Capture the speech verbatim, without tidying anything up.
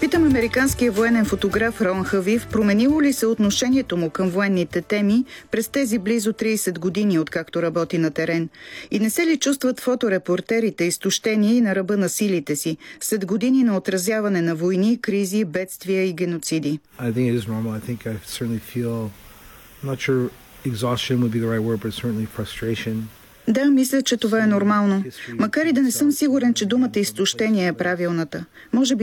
Питам американския военен фотограф Рон Хавив, променило ли се отношението му към военните теми през тези близо трийсет години, откакто работи на терен? И не се ли чувстват фоторепортерите изтощени и на ръба на силите си, след години на отразяване на войни, кризи, бедствия и геноциди? I think it is normal. I think I certainly feel, I'm not sure exhaustion would be the right word, but certainly frustration. Да, мисля, че това е нормално. Макар и да не съм сигурен, че думата изтощение е правилната. Може би